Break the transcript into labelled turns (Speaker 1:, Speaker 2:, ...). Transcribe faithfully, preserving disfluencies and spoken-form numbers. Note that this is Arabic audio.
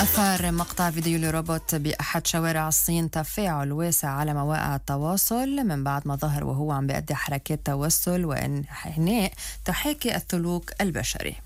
Speaker 1: أثار مقطع فيديو لروبوت بأحد شوارع الصين تفاعل واسع على مواقع التواصل من بعد ما ظهر وهو عم بيأدي حركات توسل وإنحناء تحاكي السلوك البشري.